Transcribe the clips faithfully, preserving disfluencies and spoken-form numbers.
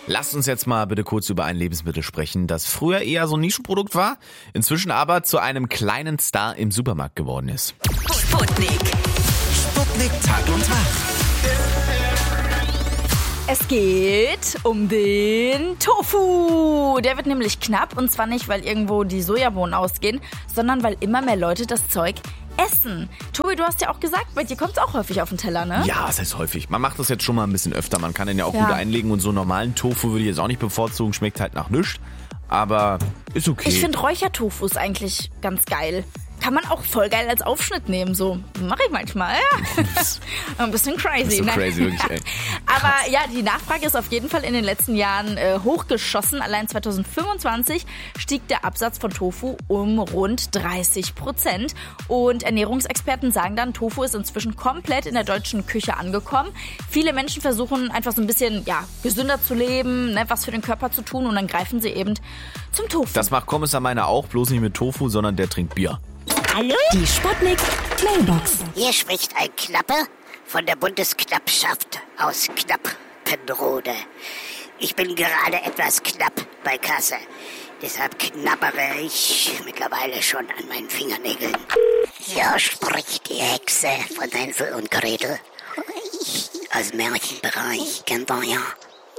Lasst uns jetzt mal bitte kurz über ein Lebensmittel sprechen, das früher eher so ein Nischenprodukt war, inzwischen aber zu einem kleinen Star im Supermarkt geworden ist. Sputnik. Sputnik Tag und Tag. Es geht um den Tofu. Der wird nämlich knapp, und zwar nicht, weil irgendwo die Sojabohnen ausgehen, sondern weil immer mehr Leute das Zeug essen. Tobi, du hast ja auch gesagt, bei dir kommt es auch häufig auf den Teller, ne? Ja, das heißt häufig. Man macht das jetzt schon mal ein bisschen öfter. Man kann den ja auch Ja. gut einlegen, und so normalen Tofu würde ich jetzt auch nicht bevorzugen. Schmeckt halt nach nichts, aber ist okay. Ich finde Räuchertofu ist eigentlich ganz geil. Kann man auch voll geil als Aufschnitt nehmen, so. Mache ich manchmal, ja. Ein bisschen crazy. Das ist so ne? crazy, wirklich, ey. Aber ja, die Nachfrage ist auf jeden Fall in den letzten Jahren äh, hochgeschossen. Allein zwanzig fünfundzwanzig stieg der Absatz von Tofu um rund dreißig Prozent. Und Ernährungsexperten sagen dann, Tofu ist inzwischen komplett in der deutschen Küche angekommen. Viele Menschen versuchen einfach so ein bisschen ja, gesünder zu leben, ne, was für den Körper zu tun, und dann greifen sie eben zum Tofu. Das macht Kommissar meiner auch, bloß nicht mit Tofu, sondern der trinkt Bier. Hallo? Die Sputnik Mailbox. Hier spricht ein Knappe von der Bundesknappschaft aus Knappenrode. Ich bin gerade etwas knapp bei Kasse. Deshalb knabbere ich mittlerweile schon an meinen Fingernägeln. Hier spricht die Hexe von Hänsel und Gretel. Aus Märchenbereich, kennt ihr ja.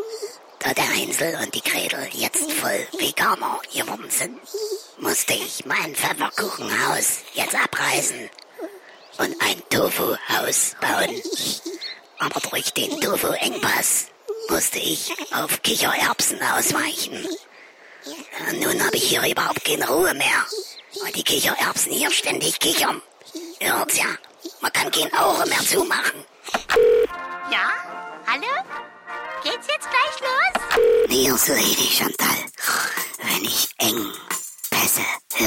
Da der Hänsel und die Gretel jetzt voll Veganer geworden sind, musste ich mein Pfefferkuchenhaus jetzt abreißen und ein Tofu-Haus bauen. Aber durch den Tofu-Engpass musste ich auf Kichererbsen ausweichen. Und nun habe ich hier überhaupt keine Ruhe mehr, weil die Kichererbsen hier ständig kichern. Ihr hört's ja, man kann kein Auge mehr zumachen. Ja? Hallo? Geht's jetzt gleich los? Hier so Lady Chantal, wenn ich Engpässe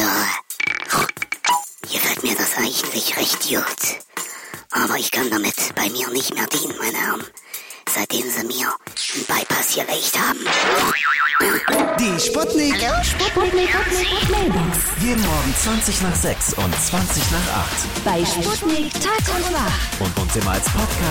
höre, gefällt mir das eigentlich recht gut. Aber ich kann damit bei mir nicht mehr dienen, meine Herren, seitdem sie mir einen Bypass gelegt haben. Die Sputnik. Hallo, Sputnik Mailbox. Jeden Morgen zwanzig nach sechs und zwanzig nach acht. Bei Sputnik Tag und Tag. Und uns immer als Podcast